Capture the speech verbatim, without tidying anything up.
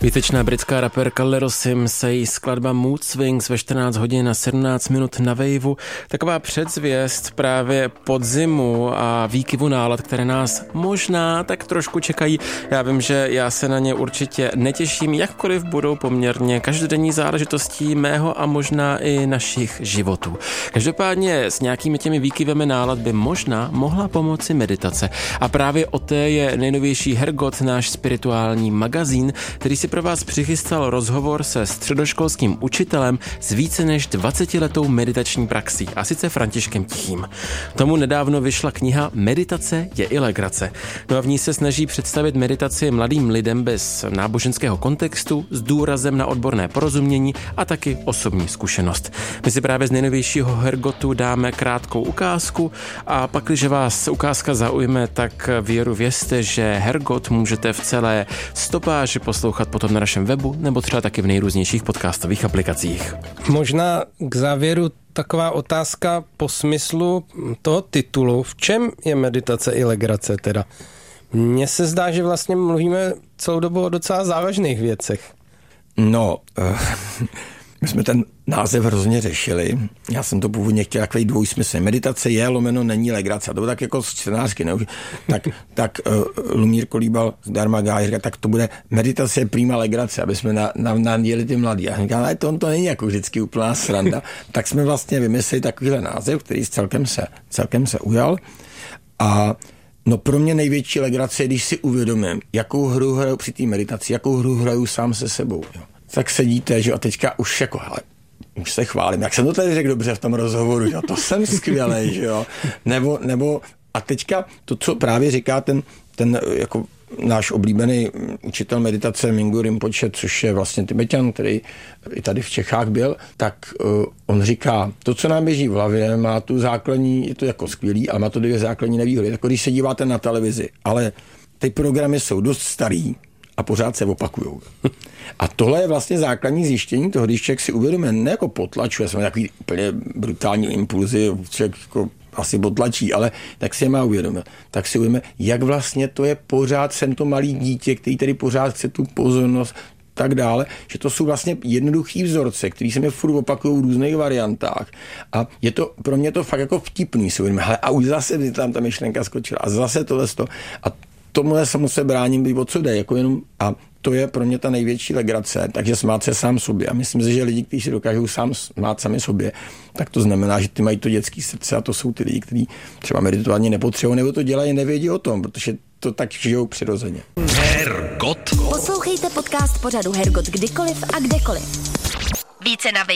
Výtečná britská raperka Little Sims, její skladba Mood Swings ve čtrnáct hodin a sedmnáct minut na Waveu. Taková předzvěst právě podzimu a výkyvu nálad, které nás možná tak trošku čekají. Já vím, že já se na ně určitě netěším, jakkoliv budou poměrně každodenní záležitostí mého a možná i našich životů. Každopádně s nějakými těmi výkyvemi nálad by možná mohla pomoci meditace. A právě o té je nejnovější Hergot, náš spirituální magazín, který si pro vás přichystal rozhovor se středoškolským učitelem s více než dvacetiletou meditační praxí, a sice Františkem Tichým. Tomu nedávno vyšla kniha Meditace je i legrace. No a v ní se snaží představit meditaci mladým lidem bez náboženského kontextu, s důrazem na odborné porozumění a taky osobní zkušenost. My si právě z nejnovějšího Hergotu dáme krátkou ukázku a pak, když vás ukázka zaujme, tak věru vězte, že Hergot můžete v celé stopáži poslouchat potom na našem webu nebo třeba taky v nejrůznějších podcastových aplikacích. Možná k závěru taková otázka po smyslu toho titulu. V čem je meditace i legrace teda? Mně se zdá, že vlastně mluvíme celou dobu o docela závažných věcech. No, uh, my jsme ten název hrozně řešili. Já jsem to původně chtěl takový dvojsmysl. Meditace je, lomeno není legrace. A to bylo tak jako z čtenářky, ne? Tak, tak uh, Lumír Kolíbal z Dharma říká, tak to bude meditace je prima legrace, aby jsme na, na, naděli ty mladí. A já říkám, ale to, to není jako vždycky úplná sranda. Tak jsme vlastně vymysleli takovýhle název, který celkem se, celkem se ujal. A no pro mě největší legrace je, když si uvědomím, jakou hru hraju při té meditaci, jakou hru hraju sám se sebou. Jo. Tak sedíte, že a teďka už jako, hele, už se chválím, jak jsem to tady řekl dobře v tom rozhovoru, jo, to jsem skvělej, že jo. Nebo, nebo, a teďka to, co právě říká ten, ten jako náš oblíbený učitel meditace Mingyur Rinpoche, což je vlastně Tibeťan, který i tady v Čechách byl, tak uh, on říká, to, co nám běží v hlavě, má tu základní, je to jako skvělý, ale má to dvě základní nevýhody. Jako když se díváte na televizi, ale ty programy jsou dost starý a pořád se opakujou. A tohle je vlastně základní zjištění toho, když člověk si uvědomí, ne jako potlačuje, jsme takový úplně brutální impulzy, člověk jako asi potlačí, ale tak si je má uvědomit. Tak si uvědomí, jak vlastně to je pořád, jsem to malý dítě, který tady pořád chce tu pozornost, tak dále, že to jsou vlastně jednoduchý vzorce, který se mi furt opakují v různých variantách. A je to, pro mě to fakt jako vtipný, si uvědomí, hele, a už zase by tam ta myšlenka skočila a zase tohle to. A tomuhle samo se bráním, být o co jde, jako jenom, a to je pro mě ta největší legrace, takže smát se sám sobě. A myslím si, že lidi, kteří si dokážou sám smát sami sobě, tak to znamená, že ty mají to dětské srdce a to jsou ty lidi, kteří třeba meditovat nepotřebují, nebo to dělají, nevědí o tom, protože to tak žijou přirozeně. Hergot. Poslouchejte podcast pořadu Hergot kdykoliv a kdekoliv. Více na